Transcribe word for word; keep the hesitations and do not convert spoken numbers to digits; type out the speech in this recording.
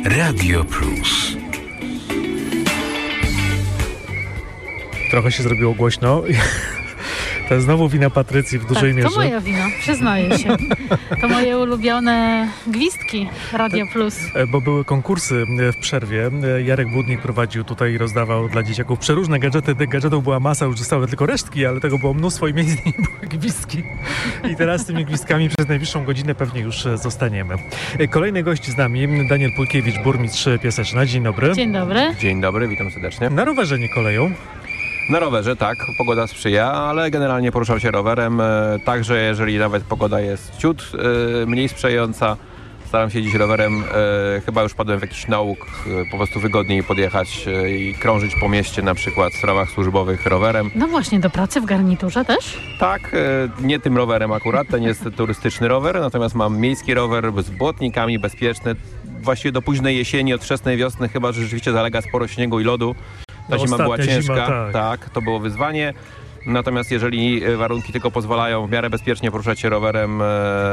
Radio Plus. Trochę się zrobiło głośno. To jest znowu wina Patrycji w dużej tak, mierze. To moja wina, przyznaję się. To moje ulubione gwizdki Radio Plus. Bo były konkursy w przerwie. Jarek Budnik prowadził tutaj i rozdawał dla dzieciaków przeróżne gadżety. Tych gadżetów była masa, już zostały tylko resztki, ale tego było mnóstwo i między nimi były gwizdki. I teraz z tymi gwizdkami przez najbliższą godzinę pewnie już zostaniemy. Kolejny gość z nami, Daniel Pujkiewicz, burmistrz Piaseczna. Dzień dobry. Dzień dobry. Dzień dobry, witam serdecznie. Na rowerze, nie koleją? Na rowerze, tak, pogoda sprzyja, ale generalnie poruszam się rowerem, także jeżeli nawet pogoda jest ciut mniej sprzyjająca, staram się jeździć rowerem, chyba już padłem w jakiś nauk, po prostu wygodniej podjechać i krążyć po mieście, na przykład w sprawach służbowych rowerem. No właśnie, do pracy w garniturze też? Tak, nie tym rowerem akurat, ten jest turystyczny rower, natomiast mam miejski rower z błotnikami, bezpieczny, właściwie do późnej jesieni, od wczesnej wiosny, chyba że rzeczywiście zalega sporo śniegu i lodu. Ta no zima była ciężka, zima, tak. tak, to było wyzwanie. Natomiast jeżeli warunki tylko pozwalają w miarę bezpiecznie poruszać się rowerem